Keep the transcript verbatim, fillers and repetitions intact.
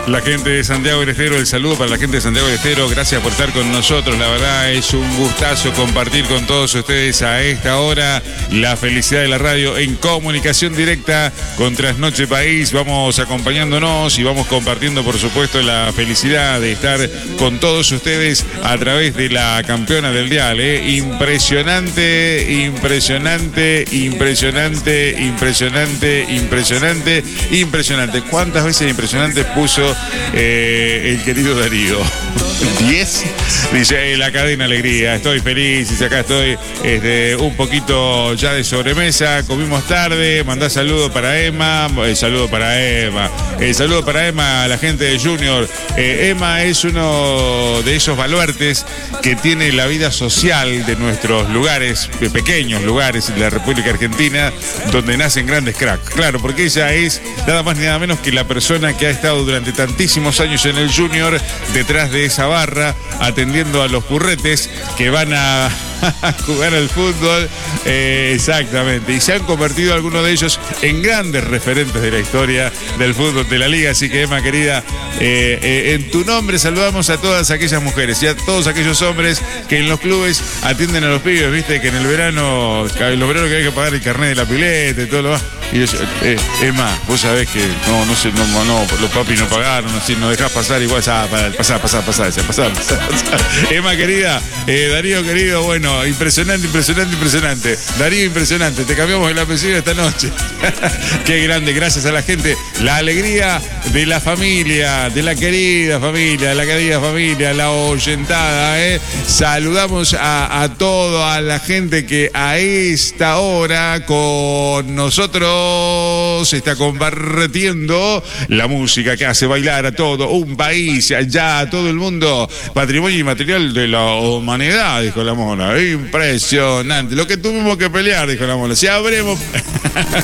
La gente de Santiago del Estero, el saludo para la gente de Santiago del Estero, gracias por estar con nosotros, la verdad es un gustazo compartir con todos ustedes a esta hora la felicidad de la radio en comunicación directa con Trasnoche País. Vamos acompañándonos y vamos compartiendo, por supuesto, la felicidad de estar con todos ustedes a través de la campeona del dial. ¿eh? Impresionante, impresionante, impresionante, impresionante, impresionante, impresionante. ¿Cuántas veces impresionante puso Eh, el querido Darío? diez. Dice, eh, la cadena alegría, estoy feliz, dice acá estoy este, un poquito ya de sobremesa, comimos tarde, mandá saludo para Emma, eh, saludo para Emma, eh, saludo para Emma, a la gente de Junior. Eh, Emma es uno de esos baluartes que tiene la vida social de nuestros lugares, de pequeños lugares de la República Argentina, donde nacen grandes cracks. Claro, porque ella es nada más ni nada menos que la persona que ha estado durante tantísimos años en el Junior, detrás de esa barra, atendiendo a los curretes que van a, a jugar al fútbol. Eh, exactamente. Y se han convertido algunos de ellos en grandes referentes de la historia del fútbol de la liga. Así que, Emma, querida, eh, eh, en tu nombre saludamos a todas aquellas mujeres y a todos aquellos hombres que en los clubes atienden a los pibes, viste, que en el verano, en los veranos que hay que pagar el carnet de la pileta y todo lo demás. Y yo, eh, Emma, vos sabés que no, no sé, no, no, los papis no pagaron, así no dejás pasar igual, ah, pasá, pasá, pasá, pasá, pasá, pasá. Emma, querida, eh, Darío, querido, bueno, impresionante, impresionante, impresionante. Darío, impresionante, te cambiamos el apellido esta noche. Qué grande, gracias a la gente, la alegría de la familia, de la querida familia, de la querida familia, la oyentada, eh. Saludamos a, a toda a la gente que a esta hora con nosotros se está compartiendo la música que hace bailar a todo un país, allá a todo el mundo. Patrimonio inmaterial de la humanidad, dijo la mona. Impresionante. Lo que tuvimos que pelear, dijo la mona. Si habremos...